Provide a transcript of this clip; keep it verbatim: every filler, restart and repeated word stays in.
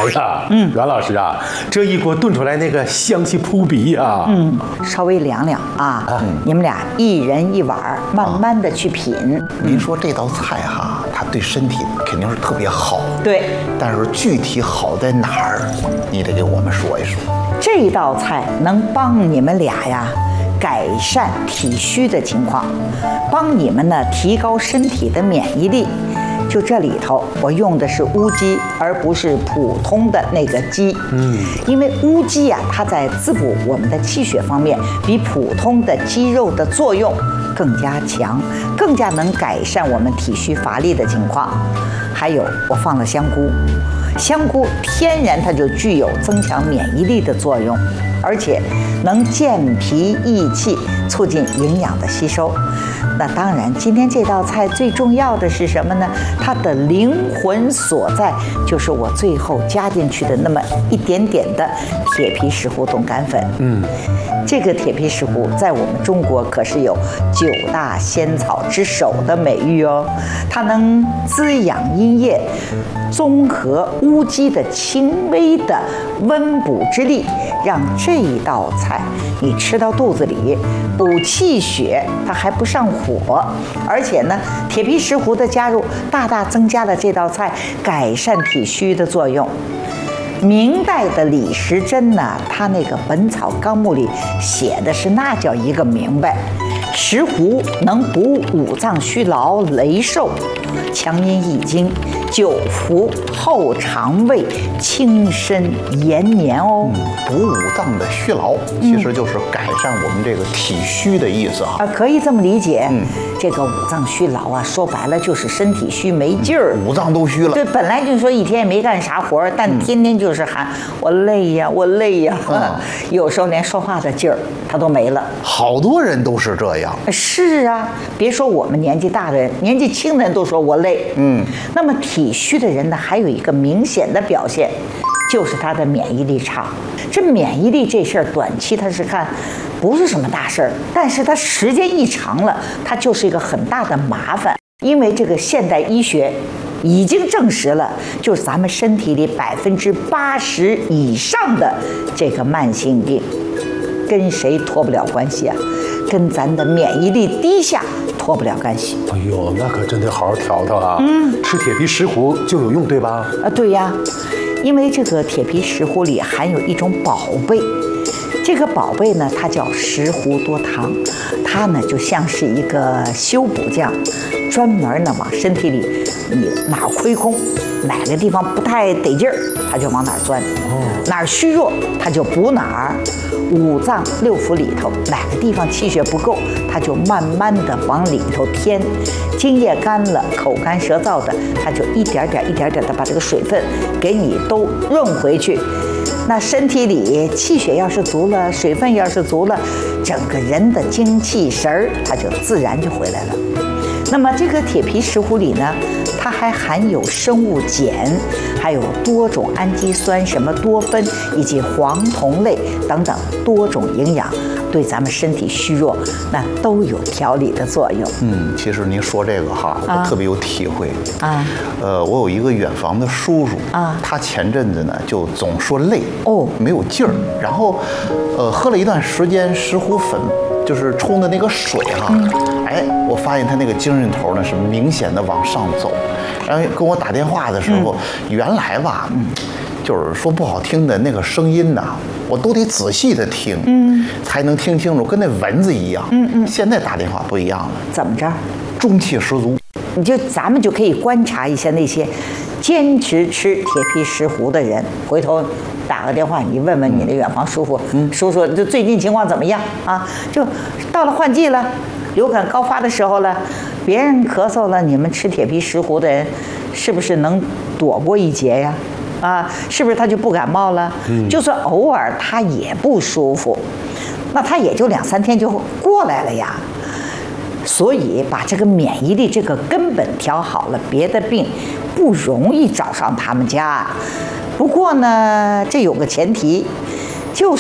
呀，嗯，袁老师啊，这一锅炖出来那个香气扑鼻呀， 嗯，稍微凉凉啊，嗯、你们俩一人一碗，慢慢的去品。啊、 您说这道菜哈，它对身体肯定是特别好， 对， 但是具体好在哪儿，你得给我们说一说。 这道菜能帮你们俩呀改善体虚的情况，帮你们呢提高身体的免疫力。就这里头，我用的是乌鸡，而不是普通的那个鸡。嗯，因为乌鸡啊，它在滋补我们的气血方面，比普通的鸡肉的作用更加强，更加能改善我们体虚乏力的情况。还有，我放了香菇，香菇天然它就具有增强免疫力的作用，而且能健脾益气，促进营养的吸收。那当然，今天这道菜最重要的是什么呢？它的灵魂所在就是我最后加进去的那么一点点的铁皮石斛冻干粉。嗯，这个铁皮石斛在我们中国可是有九大仙草之首的美誉哦。它能滋养阴液，综合乌鸡的轻微的温补之力，让这一道菜你吃到肚子里，补气血，它还不上火，而且呢，铁皮石斛的加入大大增加了这道菜改善体虚的作用。明代的李时珍呢，他那个《本草纲目》里写的是那叫一个明白，石斛能补五脏虚劳、羸瘦，强阴益精，久服后肠胃轻身延年哦。 嗯、补五脏的虚劳，其实就是改善我们这个体虚的意思哈。 啊，可以这么理解。嗯，这个五脏虚劳啊，说白了就是身体虚没劲儿， 五脏都虚了。 对，本来就说一天也没干啥活儿，但天天就是喊、嗯、我累呀，我累呀。嗯，有时候连说话的劲儿他都没了。 好多人都是这样。 是啊，别说我们年纪大的人，年纪轻的人都说我累。嗯，那么体虚的人呢，还有一个明显的表现，就是他的免疫力差。这免疫力这事儿，短期他是看不是什么大事儿，但是他时间一长了，它就是一个很大的麻烦。因为这个现代医学已经证实了，就是咱们身体里百分之八十以上的这个慢性病，跟谁脱不了关系啊？跟咱的免疫力低下脱不了干系。 哎呦，那可真得好好调调啊！嗯，吃铁皮石斛就有用，对吧？ 啊，对呀，因为这个铁皮石斛里含有一种宝贝，这个宝贝呢，它叫石斛多糖，它呢就像是一个修补匠，专门呢往身体里你哪儿亏空，哪个地方不太得劲儿，它就往哪儿钻；哦、哪儿虚弱，它就补哪儿。五脏六腑里头哪个地方气血不够，它就慢慢的往里头添。津液干了，口干舌燥的，它就一点点一点点的把这个水分给你都润回去。那身体里气血要是足了，水分要是足了，整个人的精气神儿它就自然就回来了。那么这个铁皮石斛里呢，它还含有生物碱，还有多种氨基酸，什么多酚以及黄酮类等等多种营养，对咱们身体虚弱那都有调理的作用。 嗯，其实您说这个哈，我特别有体会啊。 呃，我有一个远房的叔叔啊，他前阵子呢就总说累哦，没有劲儿，然后呃喝了一段时间石斛粉，就是冲的那个水哈、嗯，哎，我发现他那个精神头呢是明显的往上走。然后跟我打电话的时候，嗯、原来吧，嗯，就是说不好听的那个声音呐，我都得仔细的听，嗯，才能听清楚，跟那蚊子一样。嗯嗯。现在打电话不一样了， 怎么着？ 中气十足。 你就咱们就可以观察一下那些坚持吃铁皮石斛的人，回头打个电话，你问问你的远房叔父，嗯，叔叔这最近情况怎么样啊？就到了换季了，流感高发的时候了，别人咳嗽了，你们吃铁皮石斛的人，是不是能躲过一劫呀？啊，是不是他就不感冒了？嗯，就算偶尔他也不舒服，那他也就两三天就过来了呀。所以把这个免疫力这个根本调好了，别的病不容易找上他们家。不过呢，这有个前提。